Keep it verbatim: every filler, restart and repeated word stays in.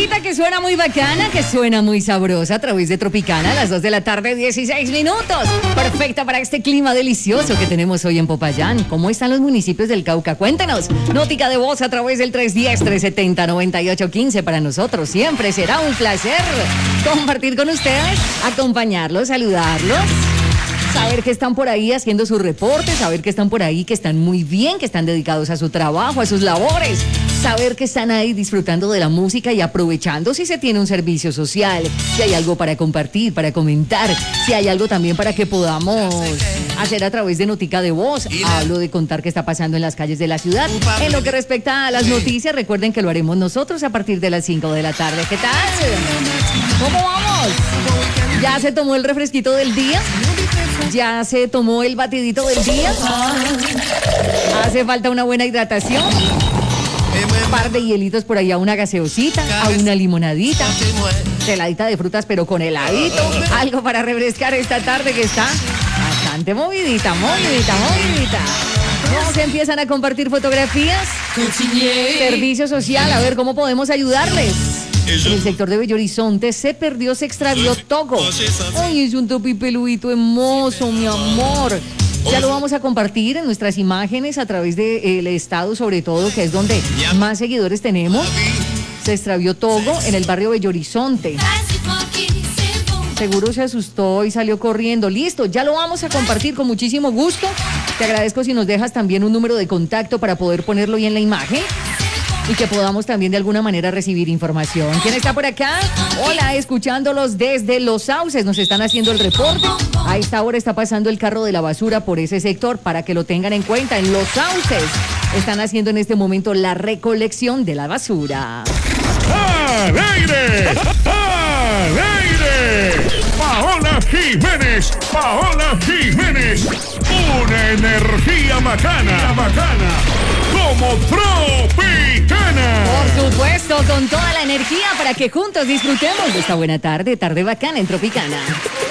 Musicita que suena muy bacana, que suena muy sabrosa a través de Tropicana a las dos de la tarde, dieciséis minutos. Perfecta para este clima delicioso que tenemos hoy en Popayán. ¿Cómo están los municipios del Cauca? Cuéntanos. Nótica de voz a través del tres uno cero, tres siete cero, nueve ocho uno cinco. Para nosotros siempre será un placer compartir con ustedes, acompañarlos, saludarlos. Saber que están por ahí haciendo sus reportes, saber que están por ahí, que están muy bien, que están dedicados a su trabajo, a sus labores. Saber que están ahí disfrutando de la música y aprovechando si se tiene un servicio social, si hay algo para compartir, para comentar, si hay algo también para que podamos hacer a través de Notica de Voz. Hablo de contar qué está pasando en las calles de la ciudad. En lo que respecta a las noticias, recuerden que lo haremos nosotros a partir de las cinco de la tarde. ¿Qué tal? ¿Cómo vamos? ¿Ya se tomó el refresquito del día? ¿Ya se tomó el batidito del día? ¿Hace falta una buena hidratación? Un par de hielitos por ahí, a una gaseosita, a una limonadita, heladita de frutas pero con heladito, algo para refrescar esta tarde que está bastante movidita, movidita, movidita. ¿Cómo se empiezan a compartir fotografías? Servicio social, a ver cómo podemos ayudarles. En el sector de Bello Horizonte se perdió, se extravió Togo. Ay, es un topi peludito hermoso, mi amor. Ya lo vamos a compartir en nuestras imágenes a través del estado, sobre todo, que es donde más seguidores tenemos. Se extravió Togo en el barrio Bello Horizonte. Seguro se asustó y salió corriendo. Listo, ya lo vamos a compartir con muchísimo gusto. Te agradezco si nos dejas también un número de contacto para poder ponerlo ahí en la imagen y que podamos también de alguna manera recibir información. ¿Quién está por acá? Hola, escuchándolos desde Los Sauces. Nos están haciendo el reporte. A esta hora está pasando el carro de la basura por ese sector para que lo tengan en cuenta. En Los Sauces están haciendo en este momento la recolección de la basura. ¡Al aire! ¡Al aire! Paola Jiménez, Paola Jiménez, una energía bacana, bacana, como Tropicana. Por supuesto, con toda la energía para que juntos disfrutemos de esta buena tarde, tarde bacana en Tropicana.